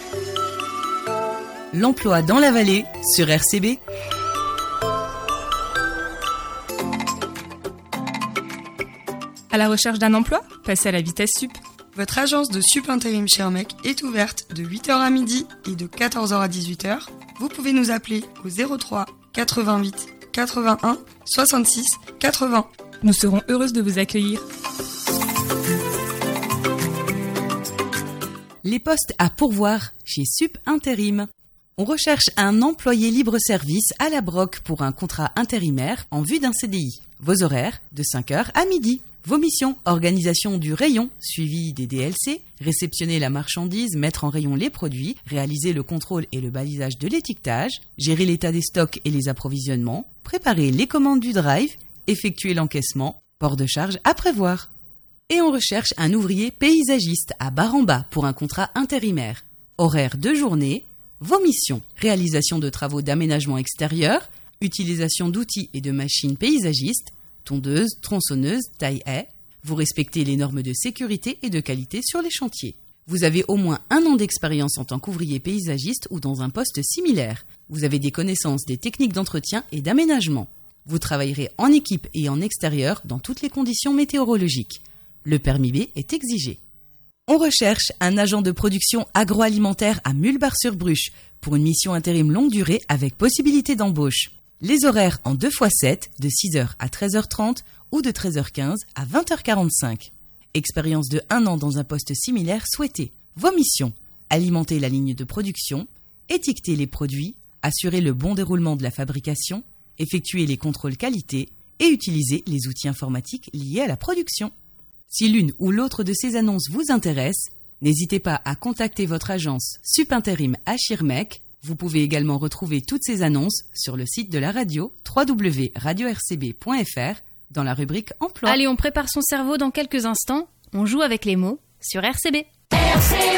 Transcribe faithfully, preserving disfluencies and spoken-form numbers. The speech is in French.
L'emploi dans la vallée sur R C B. À la recherche d'un emploi ? Passez à la vitesse sup. Votre agence de sup intérim chez Hermec est ouverte de huit heures à midi et de quatorze heures à dix-huit heures. Vous pouvez nous appeler au zéro trois quatre-vingt-huit quatre-vingt-un soixante-six quatre-vingts. Nous serons heureuses de vous accueillir. Les postes à pourvoir chez Sup Intérim. On recherche un employé libre-service à la Broc pour un contrat intérimaire en vue d'un C D I. Vos horaires, de cinq heures à midi. Vos missions, organisation du rayon, suivi des D L C, réceptionner la marchandise, mettre en rayon les produits, réaliser le contrôle et le balisage de l'étiquetage, gérer l'état des stocks et les approvisionnements, préparer les commandes du drive, effectuer l'encaissement, port de charge à prévoir. Et on recherche un ouvrier paysagiste à Bar-en-Bas pour un contrat intérimaire. Horaire de journée, vos missions, réalisation de travaux d'aménagement extérieur, utilisation d'outils et de machines paysagistes, tondeuse, tronçonneuse, taille-haie. Vous respectez les normes de sécurité et de qualité sur les chantiers. Vous avez au moins un an d'expérience en tant qu'ouvrier paysagiste ou dans un poste similaire. Vous avez des connaissances des techniques d'entretien et d'aménagement. Vous travaillerez en équipe et en extérieur dans toutes les conditions météorologiques. Le permis B est exigé. On recherche un agent de production agroalimentaire à Mulbar-sur-Bruche pour une mission intérim longue durée avec possibilité d'embauche. Les horaires en deux fois sept, de six heures à treize heures trente ou de treize heures quinze à vingt heures quarante-cinq. Expérience de un an dans un poste similaire souhaité. Vos missions, alimenter la ligne de production, étiqueter les produits, assurer le bon déroulement de la fabrication, effectuer les contrôles qualité et utiliser les outils informatiques liés à la production. Si l'une ou l'autre de ces annonces vous intéresse, n'hésitez pas à contacter votre agence Sup Intérim à Schirmeck. Vous pouvez également retrouver toutes ces annonces sur le site de la radio w w w point radio r c b point f r dans la rubrique Emploi. Allez, on prépare son cerveau dans quelques instants. On joue avec les mots sur R C B. R C B.